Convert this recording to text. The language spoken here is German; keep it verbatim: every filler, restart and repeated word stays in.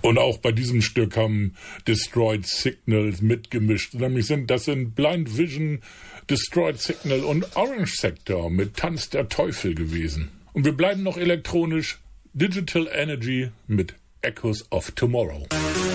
Und auch bei diesem Stück haben Destroyed Signals mitgemischt. Nämlich sind das sind Blind Vision, Destroyed Signal und Orange Sector mit Tanz der Teufel gewesen. Und wir bleiben noch elektronisch. Digital Energy mit Echoes of Tomorrow.